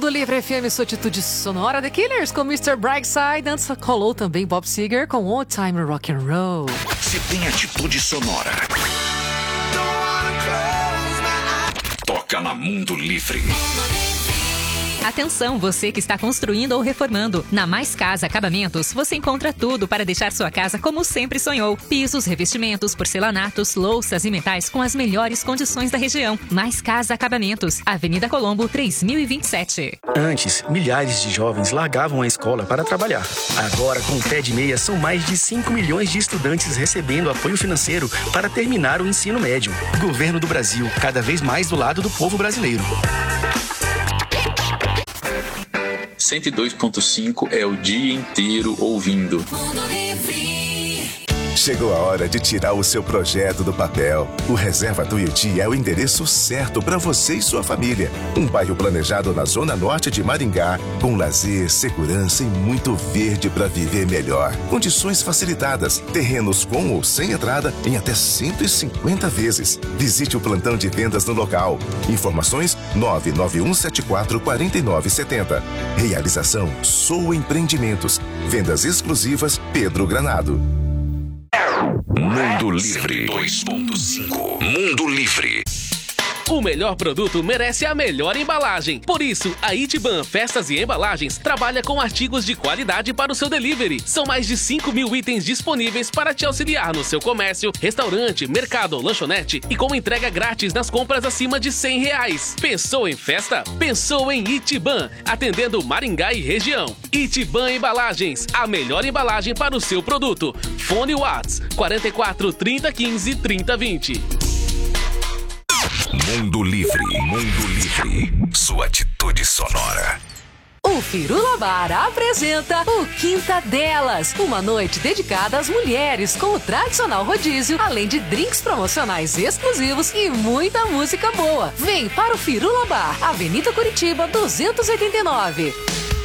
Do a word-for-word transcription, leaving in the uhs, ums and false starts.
Mundo Livre F M, sua atitude sonora. The Killers com mister Brightside. Antes rolou também Bob Seger com Old Time Rock and Roll. Se tem atitude sonora, toca na Mundo Livre. Atenção, você que está construindo ou reformando. Na Mais Casa Acabamentos, você encontra tudo para deixar sua casa como sempre sonhou. Pisos, revestimentos, porcelanatos, louças e metais com as melhores condições da região. Mais Casa Acabamentos, Avenida Colombo, três mil e vinte e sete. Antes, milhares de jovens largavam a escola para trabalhar. Agora, com o Pé de Meia, são mais de cinco milhões de estudantes recebendo apoio financeiro para terminar o ensino médio. Governo do Brasil, cada vez mais do lado do povo brasileiro. cento e dois ponto cinco é o dia inteiro ouvindo. Chegou a hora de tirar o seu projeto do papel. O Reserva Tuiuti é o endereço certo para você e sua família. Um bairro planejado na zona norte de Maringá, com lazer, segurança e muito verde para viver melhor. Condições facilitadas, terrenos com ou sem entrada em até cento e cinquenta vezes. Visite o plantão de vendas no local. Informações nove nove um sete quatro quatro nove sete zero. Realização Sou Empreendimentos. Vendas exclusivas Pedro Granado. Mundo Livre dois ponto cinco. Mundo Livre. O melhor produto merece a melhor embalagem. Por isso, a Itiban Festas e Embalagens trabalha com artigos de qualidade para o seu delivery. São mais de cinco mil itens disponíveis para te auxiliar no seu comércio, restaurante, mercado ou lanchonete e com entrega grátis nas compras acima de cem reais. Pensou em festa? Pensou em Itiban, atendendo Maringá e região. Itiban Embalagens, a melhor embalagem para o seu produto. Fone Whats quatro quatro, trinta, quinze, trinta, vinte. Mundo Livre, Mundo Livre, sua atitude sonora. O Firula Bar apresenta o Quinta Delas, uma noite dedicada às mulheres com o tradicional rodízio, além de drinks promocionais exclusivos e muita música boa. Vem para o Firula Bar, Avenida Curitiba duzentos e oitenta e nove.